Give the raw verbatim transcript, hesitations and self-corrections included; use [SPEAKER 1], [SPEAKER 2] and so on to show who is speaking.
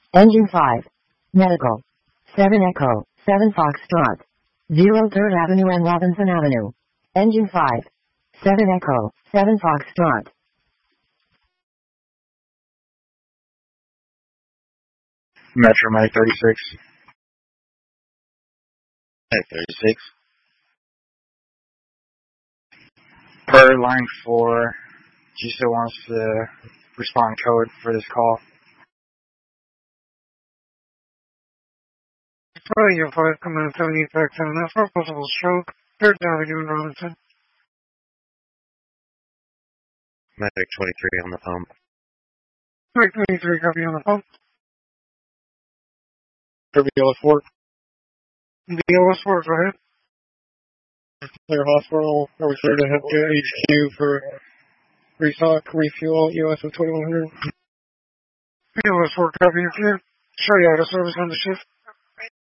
[SPEAKER 1] Engine five. Medical. seven Echo, seven Foxtrot. zero third Avenue and Robinson Avenue. Engine five. seven Echo, seven Foxtrot.
[SPEAKER 2] Metro Mag thirty-six.
[SPEAKER 3] Mag thirty-six.
[SPEAKER 2] Per line four, she still wants to respond code for this call.
[SPEAKER 4] Friday, your five, command seventy-eight back ten, that's for possible stroke, third Avenue in Robinson.
[SPEAKER 3] Medic twenty-three on the pump.
[SPEAKER 4] Medic twenty-three, copy on the pump.
[SPEAKER 2] For B L S four.
[SPEAKER 4] B L S four, go ahead.
[SPEAKER 2] Clear hospital, are we clear to head to H Q for restock, refuel, U S of twenty-one hundred?
[SPEAKER 4] B L S four, copy, you're clear. Show you out of service on the shift.